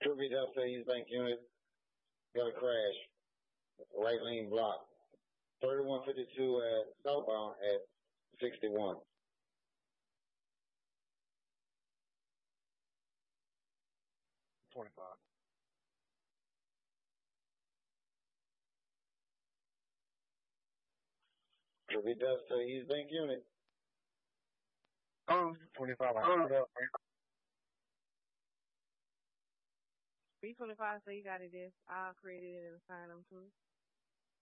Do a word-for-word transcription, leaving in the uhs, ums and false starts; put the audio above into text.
Tribute Delta East Bank unit got a crash. Right lane block. thirty-one fifty-two at southbound at sixty-one. twenty-five. Tribute Delta East Bank unit. Um, twenty-five. Um, B twenty-five, so you got it, this. I'll create it and assign them to.